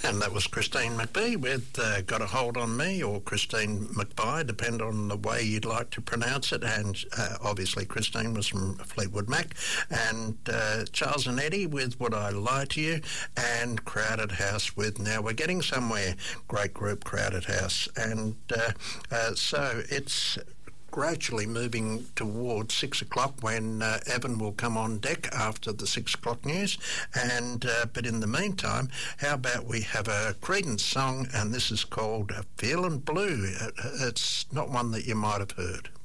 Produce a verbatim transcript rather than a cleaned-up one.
And that was Christine McVie with uh, Got a Hold on Me, or Christine McVie, depend on the way you'd like to pronounce it. And uh, obviously Christine was from Fleetwood Mac. And uh, Charles and Eddie with Would I Lie to You, and Crowded House with Now We're Getting Somewhere. Great group, Crowded House. And uh, uh, so it's gradually moving towards six o'clock when uh, Evan will come on deck after the six o'clock news. And uh, but in the meantime, how about we have a Creedence song, and this is called uh, Feelin' Blue. Uh, It's not one that you might have heard.